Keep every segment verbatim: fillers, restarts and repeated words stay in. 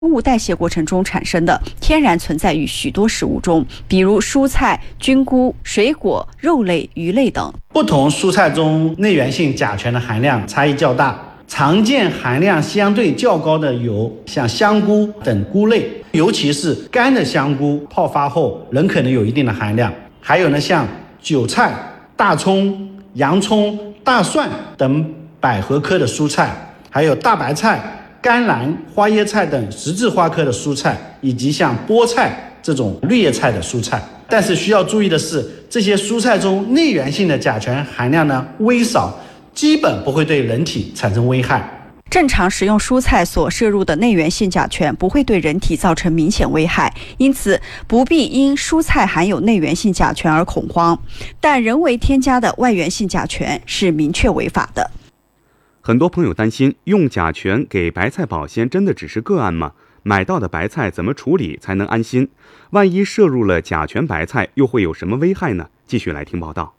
物代谢过程中产生的，天然存在于许多食物中，比如蔬菜、菌菇、水果、肉类、鱼类等。 不同蔬菜中内源性甲醛的含量差异较大，常见含量相对较高的有像香菇等菇类，尤其是干的香菇泡发后仍可能有一定的含量。还有呢，像韭菜、大葱、洋葱、大蒜等百合科的蔬菜，还有大白菜、甘蓝、花椰菜等十字花科的蔬菜，以及像菠菜这种绿叶菜的蔬菜。但是需要注意的是，这些蔬菜中内源性的甲醛含量呢微少，基本不会对人体产生危害。 正常食用蔬菜所摄入的内源性甲醛不会对人体造成明显危害，因此不必因蔬菜含有内源性甲醛而恐慌。但人为添加的外源性甲醛是明确违法的。 很多朋友担心，用甲醛给白菜保鲜真的只是个案吗？买到的白菜怎么处理才能安心？万一摄入了甲醛白菜，又会有什么危害呢？继续来听报道。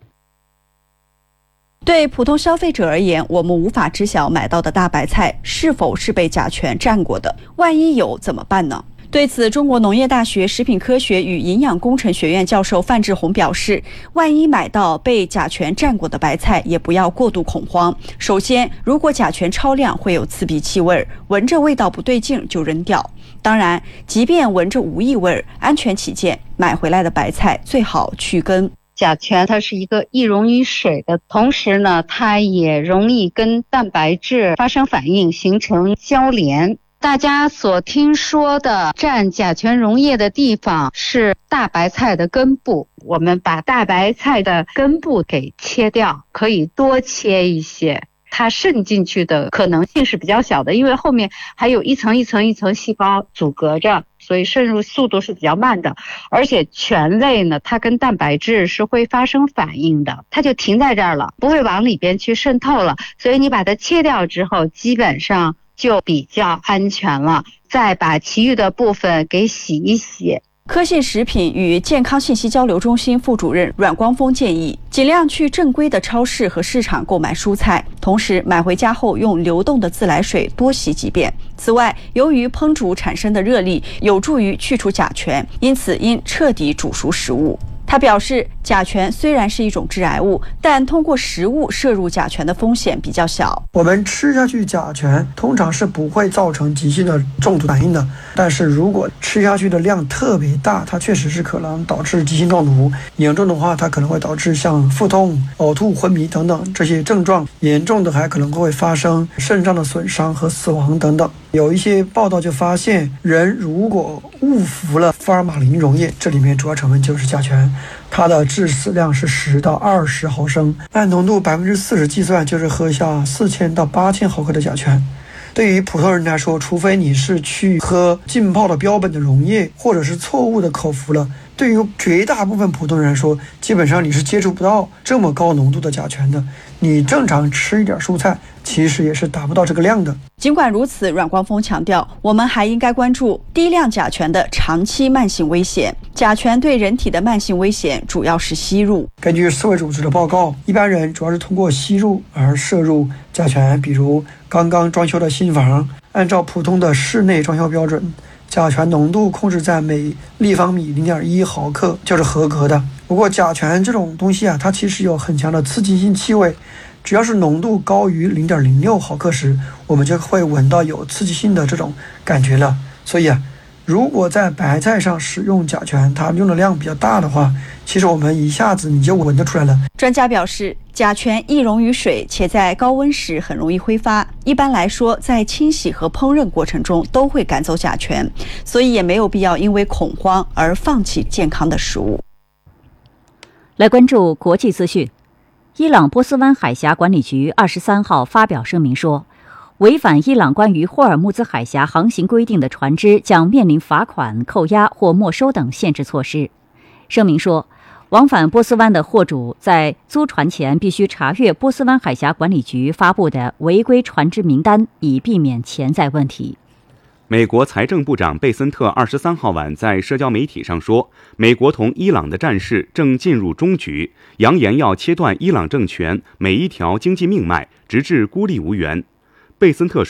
对普通消费者而言，我们无法知晓买到的大白菜是否是被甲醛蘸过的，万一有怎么办呢？对此，中国农业大学食品科学与营养工程学院教授范志红表示，万一买到被甲醛蘸过的白菜，也不要过度恐慌。首先，如果甲醛超量会有刺鼻气味，闻着味道不对劲就扔掉。当然，即便闻着无异味，安全起见，买回来的白菜最好去根。 甲醛它是一个易溶于水的，同时呢，它也容易跟蛋白质发生反应，形成交联。大家所听说的蘸甲醛溶液的地方是大白菜的根部，我们把大白菜的根部给切掉，可以多切一些，它渗进去的可能性是比较小的，因为后面还有一层一层一层细胞阻隔着，所以渗入速度是比较慢的。而且醛类呢，它跟蛋白质是会发生反应的，它就停在这儿了，不会往里边去渗透了，所以你把它切掉之后，基本上就比较安全了。再把其余的部分给洗一洗。 科信食品与健康信息交流中心副主任阮光峰建议，尽量去正规的超市和市场购买蔬菜，同时买回家后用流动的自来水多洗几遍。此外，由于烹煮产生的热力有助于去除甲醛，因此应彻底煮熟食物。他表示，甲醛虽然是一种致癌物，但通过食物摄入甲醛的风险比较小。 我们吃下去甲醛通常是不会造成急性的中毒反应的，但是如果吃下去的量特别大，它确实是可能导致急性中毒，严重的话它可能会导致像腹痛、呕吐、昏迷等等这些症状，严重的还可能会发生肾脏的损伤和死亡等等。有一些报道就发现，人如果误服了福尔马林溶液，这里面主要成分就是甲醛，它的致死量是十到二十毫升，按浓度百分之四十计算，就是喝下四千到八千毫克的甲醛。对于普通人来说，除非你是去喝浸泡的标本的溶液，或者是错误的口服了，对于绝大部分普通人来说，基本上你是接触不到这么高浓度的甲醛的。你正常吃一点蔬菜，其实也是达不到这个量的。 尽管如此，阮光峰强调，我们还应该关注低量甲醛的长期慢性危险。甲醛对人体的慢性危险主要是吸入。 根据世卫组织的报告，一般人主要是通过吸入而摄入甲醛，比如刚刚装修的新房，按照普通的室内装修标准，甲醛浓度控制在每立方米 零点一毫克就是合格的。不过甲醛这种东西啊，它其实有很强的刺激性气味，只要是浓度高于 零点零六毫克时，我们就会闻到有刺激性的这种感觉了。所以啊，如果在白菜上使用甲醛，它用的量比较大的话，其实我们一下子你就闻得出来了。 专家表示，甲醛易溶于水，且在高温时很容易挥发。一般来说，在清洗和烹饪过程中都会赶走甲醛，所以也没有必要因为恐慌而放弃健康的食物。 来关注国际资讯。伊朗波斯湾海峡管理局二十三号发表声明说，违反伊朗关于霍尔木兹海峡航行规定的船只将面临罚款、扣押或没收等限制措施。声明说，往返波斯湾的货主在租船前必须查阅波斯湾海峡管理局发布的违规船只名单，以避免潜在问题。 美国财政部长贝森特二十三号晚在社交媒体上说，美国同伊朗的战事正进入终局，扬言要切断伊朗政权每一条经济命脉，直至孤立无援。贝森特说，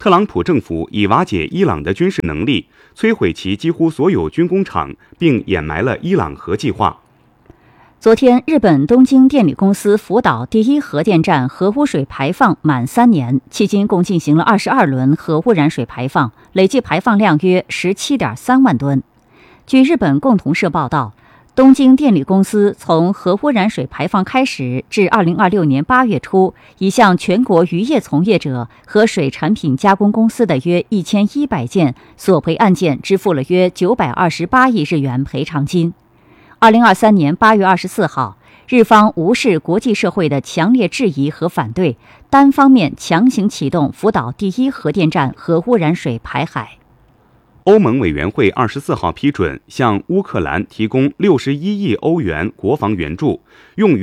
特朗普政府以瓦解伊朗的军事能力，摧毁其几乎所有军工厂，并掩埋了伊朗核计划。 昨天，日本东京电力公司福岛第一核电站核污水排放满三年，迄今共进行了二十二轮核污染水排放，累计排放量约十七点三万吨。据日本共同社报道，东京电力公司从核污染水排放开始至二零二六年八月初，已向全国渔业从业者和水产品加工公司的约一千一百件索赔案件支付了约九百二十八亿日元赔偿金。二零二三年八月二十四号，日方无视国际社会的强烈质疑和反对，单方面强行启动福岛第一核电站核污染水排海。 欧盟委员会二十四号批准向乌克兰提供六十一亿欧元国防援助，用于